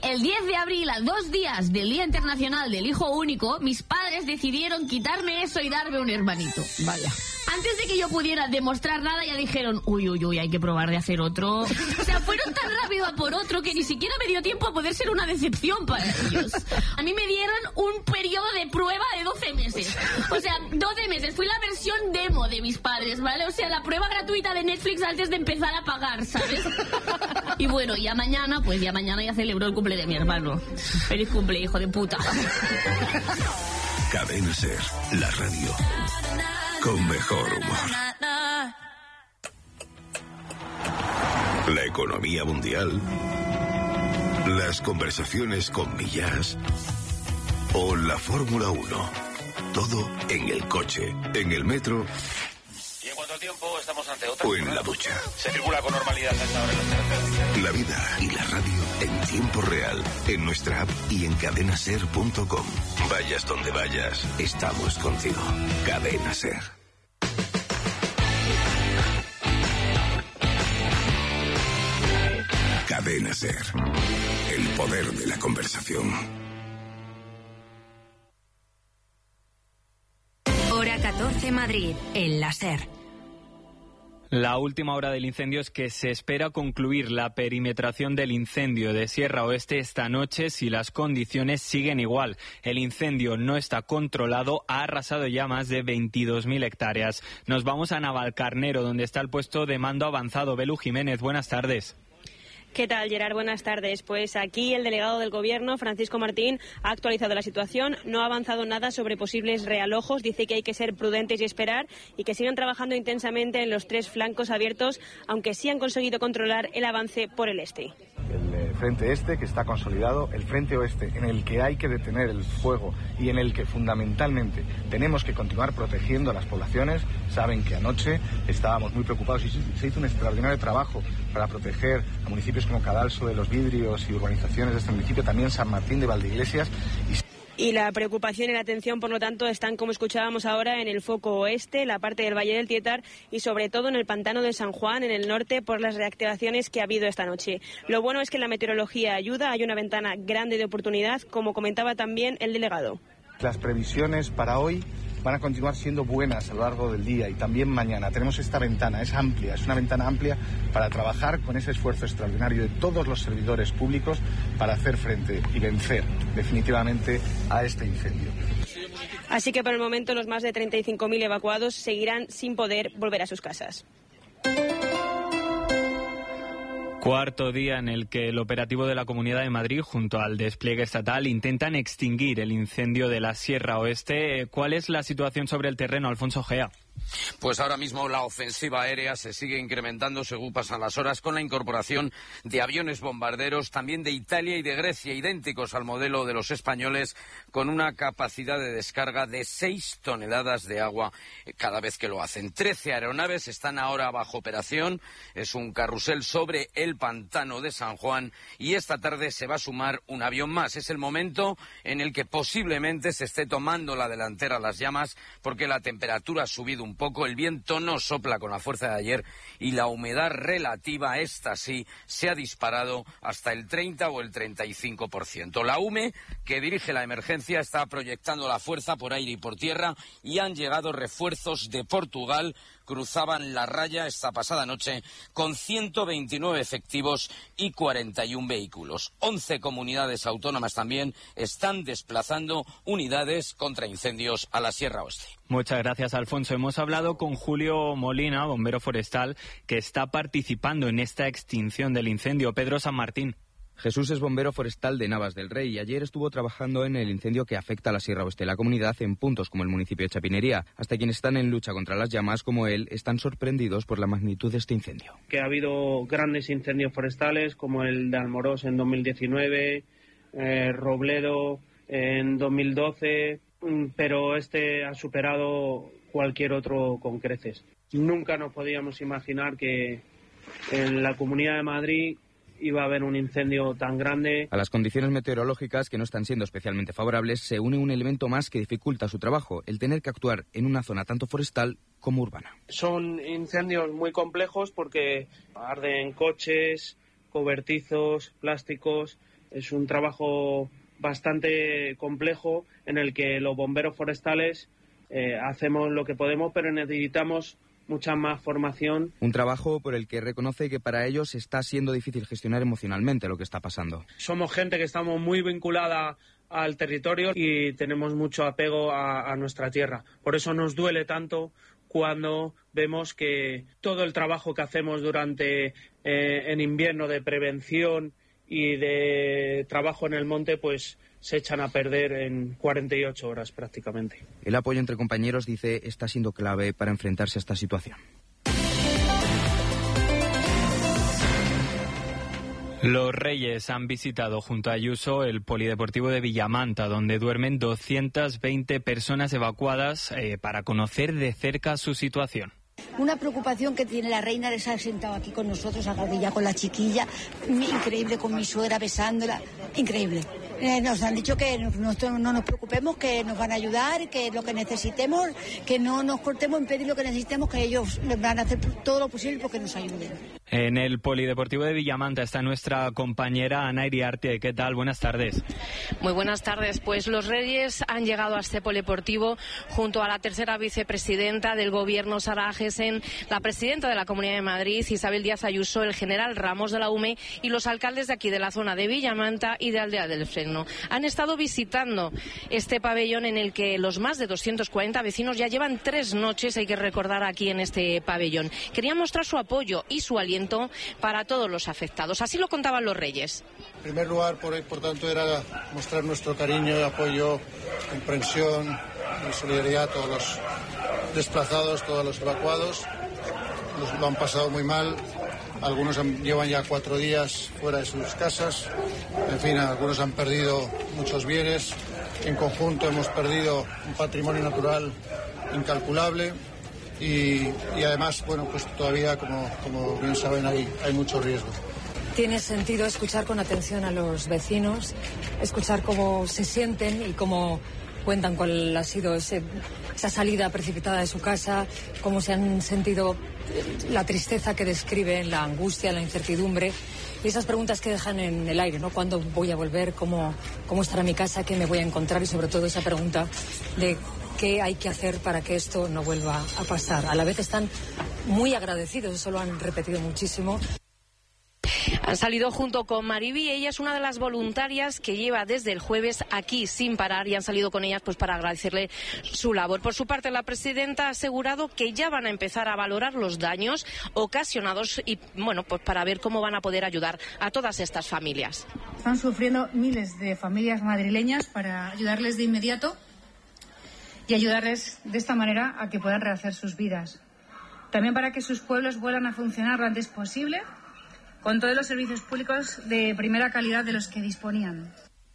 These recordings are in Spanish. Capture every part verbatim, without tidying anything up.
El diez de abril, a dos días del Día Internacional del Hijo Único, mis padres decidieron quitarme eso y darme un hermanito. Vaya. Antes de que yo pudiera demostrar nada, ya dijeron, uy, uy, uy, hay que probar de hacer otro. O sea, fueron tan rápido a por otro que ni siquiera me dio tiempo a poder ser una decepción para ellos. A mí me dieron un periodo de prueba de doce meses. O sea, doce meses. Fui la versión demo de mis padres, ¿vale? O sea, la prueba gratuita de Netflix antes de empezar a pagar, ¿sabes? Y bueno, ya mañana, pues ya mañana ya celebro el cumple de mi hermano. Feliz cumple, hijo de puta. Cadena Ser, la radio con mejor humor. La economía mundial, las conversaciones con Millás o la Fórmula uno. Todo en el coche, en el metro. ¿Y en cuánto tiempo estamos ante otra? O en la ducha. Se circula con normalidad a esta hora en los carreteras. La vida y la radio en tiempo real, en nuestra app y en cadenaser punto com. Vayas donde vayas, estamos contigo. Cadena Ser. Cadena Ser. El poder de la conversación. Hora catorce Madrid, en la Ser. La última hora del incendio es que se espera concluir la perimetración del incendio de Sierra Oeste esta noche si las condiciones siguen igual. El incendio no está controlado, ha arrasado ya más de veintidós mil hectáreas. Nos vamos a Navalcarnero, donde está el puesto de mando avanzado. Belu Jiménez, buenas tardes. ¿Qué tal, Gerard? Buenas tardes. Pues aquí el delegado del Gobierno, Francisco Martín, ha actualizado la situación. No ha avanzado nada sobre posibles realojos. Dice que hay que ser prudentes y esperar y que sigan trabajando intensamente en los tres flancos abiertos, aunque sí han conseguido controlar el avance por el este. El frente este, que está consolidado, el frente oeste, en el que hay que detener el fuego y en el que fundamentalmente tenemos que continuar protegiendo a las poblaciones. Saben que anoche estábamos muy preocupados y se hizo un extraordinario trabajo para proteger a municipios como Cadalso de los Vidrios y urbanizaciones de este municipio, también San Martín de Valdeiglesias. Y... Y la preocupación y la atención, por lo tanto, están, como escuchábamos ahora, en el foco oeste, la parte del Valle del Tietar y sobre todo en el pantano de San Juan, en el norte, por las reactivaciones que ha habido esta noche. Lo bueno es que la meteorología ayuda, hay una ventana grande de oportunidad, como comentaba también el delegado. Las previsiones para hoy van a continuar siendo buenas a lo largo del día y también mañana. Tenemos esta ventana, es amplia, es una ventana amplia para trabajar con ese esfuerzo extraordinario de todos los servidores públicos para hacer frente y vencer definitivamente a este incendio. Así que por el momento los más de treinta y cinco mil evacuados seguirán sin poder volver a sus casas. Cuarto día en el que el operativo de la Comunidad de Madrid junto al despliegue estatal intentan extinguir el incendio de la Sierra Oeste. ¿Cuál es la situación sobre el terreno, Alfonso Gea? Pues ahora mismo la ofensiva aérea se sigue incrementando según pasan las horas con la incorporación de aviones bombarderos también de Italia y de Grecia, idénticos al modelo de los españoles, con una capacidad de descarga de seis toneladas de agua cada vez que lo hacen. Trece aeronaves están ahora bajo operación, es un carrusel sobre el pantano de San Juan y esta tarde se va a sumar un avión más. Es el momento en el que posiblemente se esté tomando la delantera a las llamas porque la temperatura ha subido un poco, el viento no sopla con la fuerza de ayer y la humedad relativa, esta sí, se ha disparado hasta el treinta o el treinta y cinco por ciento. La U M E, que dirige la emergencia, está proyectando la fuerza por aire y por tierra y han llegado refuerzos de Portugal, cruzaban la raya esta pasada noche con ciento veintinueve efectivos y cuarenta y uno vehículos. once comunidades autónomas también están desplazando unidades contra incendios a la Sierra Oeste. Muchas gracias, Alfonso. Hemos hablado con Julio Molina, bombero forestal, que está participando en esta extinción del incendio. Pedro San Martín. Jesús es bombero forestal de Navas del Rey y ayer estuvo trabajando en el incendio que afecta a la Sierra Oeste de la comunidad en puntos como el municipio de Chapinería. Hasta quienes están en lucha contra las llamas, como él, están sorprendidos por la magnitud de este incendio. Que ha habido grandes incendios forestales como el de Almorós en dos mil diecinueve, eh, Robledo en dos mil doce, pero este ha superado cualquier otro con creces. Nunca nos podíamos imaginar que en la Comunidad de Madrid iba a haber un incendio tan grande. A las condiciones meteorológicas, que no están siendo especialmente favorables, se une un elemento más que dificulta su trabajo, el tener que actuar en una zona tanto forestal como urbana. Son incendios muy complejos porque arden coches, cobertizos, plásticos, Es un trabajo bastante complejo en el que los bomberos forestales eh, hacemos lo que podemos, pero necesitamos mucha más formación. Un trabajo por el que reconoce que para ellos está siendo difícil gestionar emocionalmente lo que está pasando. Somos gente que estamos muy vinculada al territorio y tenemos mucho apego a, a nuestra tierra. Por eso nos duele tanto cuando vemos que todo el trabajo que hacemos durante eh, en invierno de prevención y de trabajo en el monte, pues se echan a perder en cuarenta y ocho horas prácticamente. El apoyo entre compañeros, dice, está siendo clave para enfrentarse a esta situación. Los Reyes han visitado junto a Ayuso el polideportivo de Villamanta, donde duermen doscientas veinte personas evacuadas eh, para conocer de cerca su situación. Una preocupación que tiene la reina de estar sentado aquí con nosotros, agarrilla con la chiquilla, increíble, con mi suegra besándola, increíble. Eh, nos han dicho que no, no, no nos preocupemos, que nos van a ayudar, que lo que necesitemos, que no nos cortemos en pedir lo que necesitemos, que ellos van a hacer todo lo posible porque nos ayuden. En el polideportivo de Villamanta está nuestra compañera Ana Iriarte. ¿Qué tal? Buenas tardes. Muy buenas tardes. Pues los Reyes han llegado a este polideportivo junto a la tercera vicepresidenta del Gobierno, Sara Agesen, la presidenta de la Comunidad de Madrid, Isabel Díaz Ayuso, el general Ramos de la U M E y los alcaldes de aquí de la zona de Villamanta y de Aldea del Fresno. Han estado visitando este pabellón en el que los más de doscientos cuarenta vecinos ya llevan tres noches, hay que recordar, aquí en este pabellón. Querían mostrar su apoyo y su aliento para todos los afectados. Así lo contaban los Reyes. En primer lugar, por, por tanto, era mostrar nuestro cariño, apoyo, comprensión y solidaridad a todos los desplazados, todos los evacuados. Los, lo han pasado muy mal. Algunos han, llevan ya cuatro días fuera de sus casas. En fin, algunos han perdido muchos bienes. En conjunto hemos perdido un patrimonio natural incalculable. Y, y además, bueno, pues todavía, como, como bien saben, hay, hay mucho riesgo. Tiene sentido escuchar con atención a los vecinos, escuchar cómo se sienten y cómo cuentan cuál ha sido ese, esa salida precipitada de su casa, cómo se han sentido, la tristeza que describen, la angustia, la incertidumbre y esas preguntas que dejan en el aire, ¿no? ¿Cuándo voy a volver? ¿Cómo, cómo estará mi casa? ¿Qué me voy a encontrar? Y sobre todo esa pregunta de qué hay que hacer para que esto no vuelva a pasar. A la vez están muy agradecidos, eso lo han repetido muchísimo. Han salido junto con Mariby, ella es una de las voluntarias que lleva desde el jueves aquí sin parar y han salido con ellas pues para agradecerle su labor. Por su parte, la presidenta ha asegurado que ya van a empezar a valorar los daños ocasionados y bueno, pues para ver cómo van a poder ayudar a todas estas familias. Están sufriendo miles de familias madrileñas para ayudarles de inmediato y ayudarles de esta manera a que puedan rehacer sus vidas. También para que sus pueblos vuelvan a funcionar lo antes posible, con todos los servicios públicos de primera calidad de los que disponían.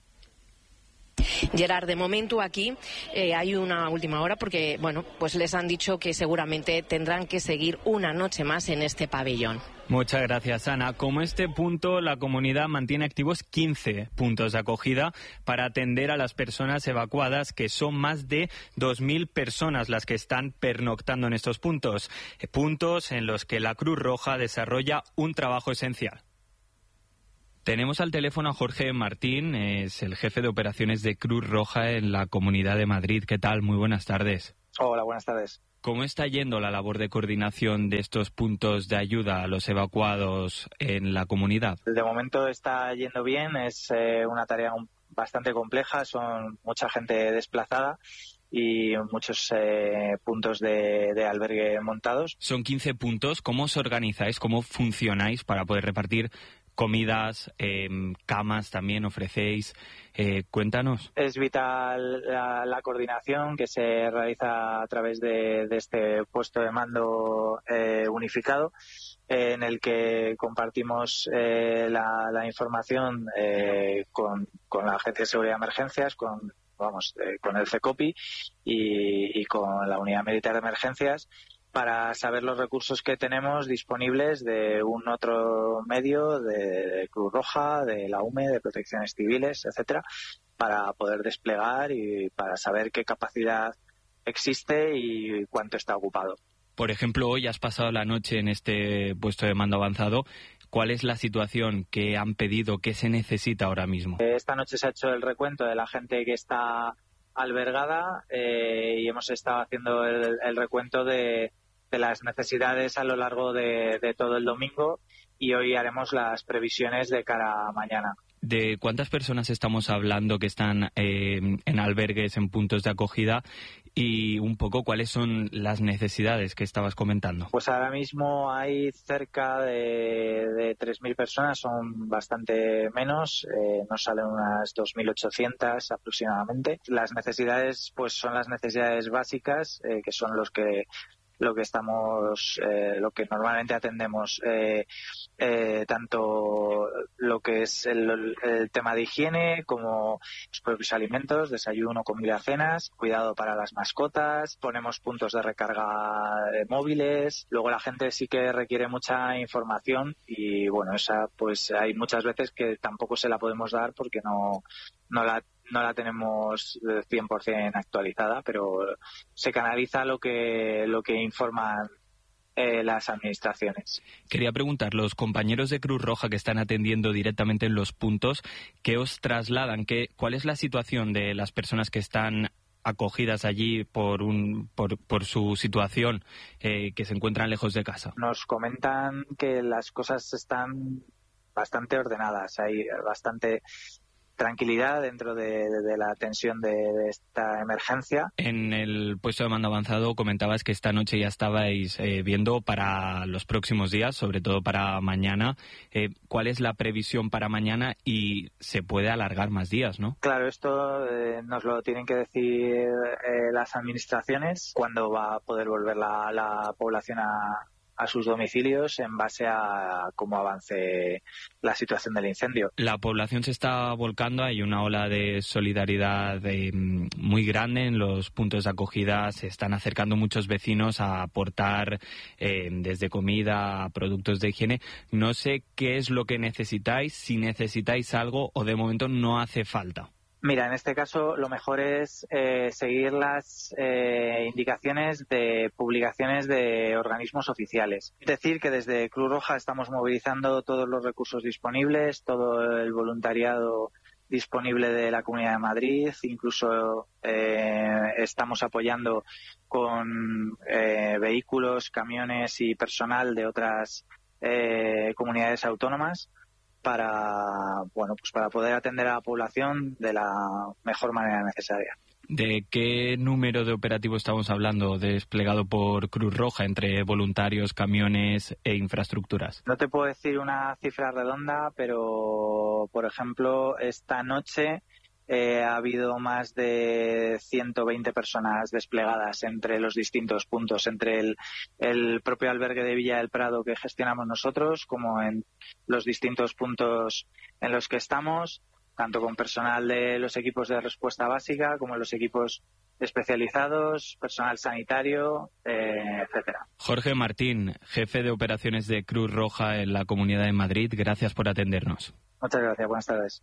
Gerard, de momento aquí eh, hay una última hora porque, bueno, pues les han dicho que seguramente tendrán que seguir una noche más en este pabellón. Muchas gracias, Ana. Como este punto, la comunidad mantiene activos quince puntos de acogida para atender a las personas evacuadas, que son más de dos mil personas las que están pernoctando en estos puntos. Puntos en los que la Cruz Roja desarrolla un trabajo esencial. Tenemos al teléfono a Jorge Martín, es el jefe de operaciones de Cruz Roja en la Comunidad de Madrid. ¿Qué tal? Muy buenas tardes. Hola, buenas tardes. ¿Cómo está yendo la labor de coordinación de estos puntos de ayuda a los evacuados en la comunidad? De momento está yendo bien, es eh, una tarea bastante compleja, son mucha gente desplazada y muchos eh, puntos de, de albergue montados. Son quince puntos. ¿Cómo os organizáis? ¿Cómo funcionáis para poder repartir comidas, eh, camas también ofrecéis? Eh, cuéntanos. Es vital la, la coordinación que se realiza a través de, de este puesto de mando eh, unificado, eh, en el que compartimos eh, la, la información eh, con, con la Agencia de Seguridad de Emergencias, con, vamos, eh, con el CECOPI y, y con la Unidad Militar de Emergencias, para saber los recursos que tenemos disponibles de un otro medio, de Cruz Roja, de la U M E, de Protecciones Civiles, etcétera, para poder desplegar y para saber qué capacidad existe y cuánto está ocupado. Por ejemplo, hoy has pasado la noche en este puesto de mando avanzado. ¿Cuál es la situación que han pedido, qué se necesita ahora mismo? Esta noche se ha hecho el recuento de la gente que está albergada eh, y hemos estado haciendo el, el recuento de, de las necesidades a lo largo de, de todo el domingo y hoy haremos las previsiones de cara a mañana. ¿De cuántas personas estamos hablando que están eh, en albergues, en puntos de acogida? Y un poco, ¿cuáles son las necesidades que estabas comentando? Pues ahora mismo hay cerca de, de tres mil personas, son bastante menos, eh, nos salen unas dos mil ochocientas aproximadamente. Las necesidades pues son las necesidades básicas, eh, que son los que lo que estamos, eh, lo que normalmente atendemos, eh, eh, tanto lo que es el, el tema de higiene como los propios alimentos, desayuno, comida, cenas, cuidado para las mascotas, ponemos puntos de recarga de móviles, luego la gente sí que requiere mucha información y bueno, esa pues hay muchas veces que tampoco se la podemos dar porque no, no la no la tenemos cien por ciento actualizada, pero se canaliza lo que lo que informan eh, las administraciones. Quería preguntar, los compañeros de Cruz Roja que están atendiendo directamente en los puntos, ¿qué os trasladan? ¿Qué, ¿Cuál es la situación de las personas que están acogidas allí por un por, por su situación, eh, que se encuentran lejos de casa? Nos comentan que las cosas están bastante ordenadas, hay bastante tranquilidad dentro de, de, de la tensión de, de esta emergencia. En el puesto de mando avanzado comentabas que esta noche ya estabais eh, viendo para los próximos días, sobre todo para mañana. Eh, ¿Cuál es la previsión para mañana y se puede alargar más días, no? Claro, esto eh, nos lo tienen que decir eh, las administraciones, cuándo va a poder volver la, la población a a sus domicilios en base a cómo avance la situación del incendio. La población se está volcando, hay una ola de solidaridad eh, muy grande en los puntos de acogida, se están acercando muchos vecinos a aportar eh, desde comida a productos de higiene. No sé qué es lo que necesitáis, si necesitáis algo o de momento no hace falta. Mira, en este caso lo mejor es eh, seguir las eh, indicaciones de publicaciones de organismos oficiales. Es decir, que desde Cruz Roja estamos movilizando todos los recursos disponibles, todo el voluntariado disponible de la Comunidad de Madrid, incluso eh, estamos apoyando con eh, vehículos, camiones y personal de otras eh, comunidades autónomas para bueno pues para poder atender a la población de la mejor manera necesaria. ¿De qué número de operativo estamos hablando desplegado por Cruz Roja entre voluntarios, camiones e infraestructuras? No te puedo decir una cifra redonda, pero por ejemplo esta noche Eh, ha habido más de ciento veinte personas desplegadas entre los distintos puntos, entre el, el propio albergue de Villa del Prado que gestionamos nosotros, como en los distintos puntos en los que estamos, tanto con personal de los equipos de respuesta básica como los equipos especializados, personal sanitario, eh, etcétera. Jorge Martín, jefe de operaciones de Cruz Roja en la Comunidad de Madrid, gracias por atendernos. Muchas gracias, buenas tardes.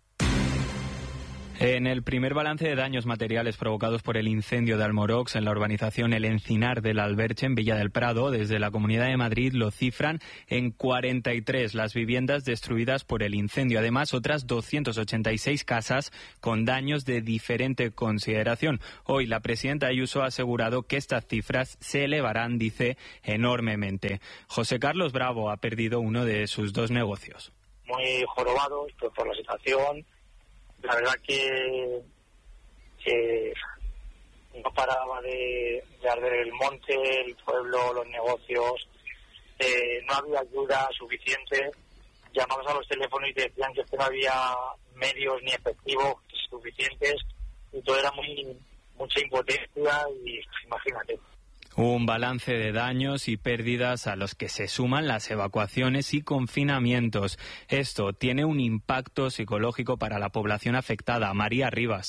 En el primer balance de daños materiales provocados por el incendio de Almorox en la urbanización El Encinar del Alberche, en Villa del Prado, desde la Comunidad de Madrid lo cifran en cuarenta y tres las viviendas destruidas por el incendio. Además, otras doscientas ochenta y seis casas con daños de diferente consideración. Hoy la presidenta Ayuso ha asegurado que estas cifras se elevarán, dice, enormemente. José Carlos Bravo ha perdido uno de sus dos negocios. Muy jorobado por, por la situación. La verdad que, que no paraba de, de arder el monte, el pueblo, los negocios, eh, no había ayuda suficiente. Llamamos a los teléfonos y decían que no había medios ni efectivos suficientes y todo era muy mucha impotencia y imagínate. Un balance de daños y pérdidas a los que se suman las evacuaciones y confinamientos. Esto tiene un impacto psicológico para la población afectada. María Rivas.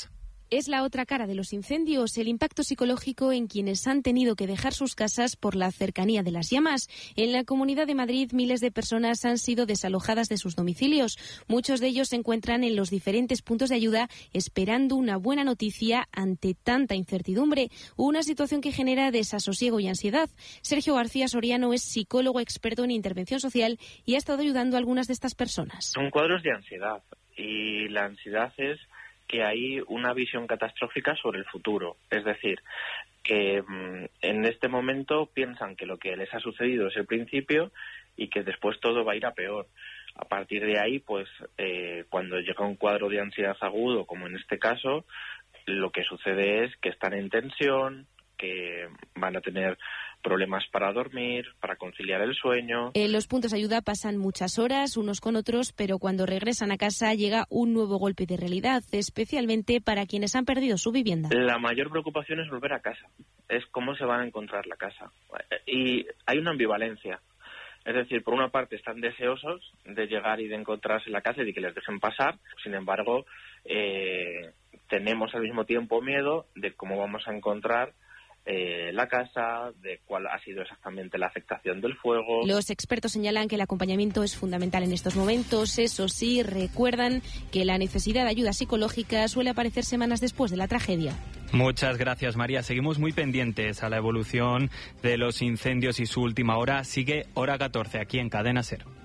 Es la otra cara de los incendios, el impacto psicológico en quienes han tenido que dejar sus casas por la cercanía de las llamas. En la Comunidad de Madrid, miles de personas han sido desalojadas de sus domicilios. Muchos de ellos se encuentran en los diferentes puntos de ayuda esperando una buena noticia ante tanta incertidumbre, una situación que genera desasosiego y ansiedad. Sergio García Soriano es psicólogo experto en intervención social y ha estado ayudando a algunas de estas personas. Son cuadros de ansiedad y la ansiedad es que hay una visión catastrófica sobre el futuro. Es decir, que mmm, en este momento piensan que lo que les ha sucedido es el principio y que después todo va a ir a peor. A partir de ahí, pues, eh, cuando llega un cuadro de ansiedad agudo, como en este caso, lo que sucede es que están en tensión, que van a tener problemas para dormir, para conciliar el sueño. En los puntos de ayuda pasan muchas horas unos con otros, pero cuando regresan a casa llega un nuevo golpe de realidad, especialmente para quienes han perdido su vivienda. La mayor preocupación es volver a casa, es cómo se van a encontrar la casa. Y hay una ambivalencia. Es decir, por una parte están deseosos de llegar y de encontrarse la casa y de que les dejen pasar, sin embargo, eh, tenemos al mismo tiempo miedo de cómo vamos a encontrar Eh, la casa, de cuál ha sido exactamente la afectación del fuego. Los expertos señalan que el acompañamiento es fundamental en estos momentos. Eso sí, recuerdan que la necesidad de ayuda psicológica suele aparecer semanas después de la tragedia. Muchas gracias, María. Seguimos muy pendientes a la evolución de los incendios y su última hora. Sigue Hora catorce aquí en Cadena SER.